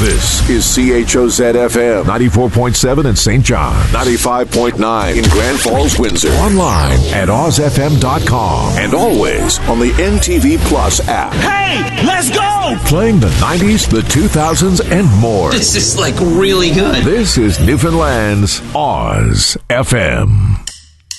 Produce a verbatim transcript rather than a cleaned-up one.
This is C H O Z F M, ninety-four point seven in Saint John, ninety-five point nine in Grand Falls, Windsor. Online at oz f m dot com and always on the N T V Plus app. Hey, let's go! Playing the nineties, the two thousands, and more. This is like really good. This is Newfoundland's Oz F M.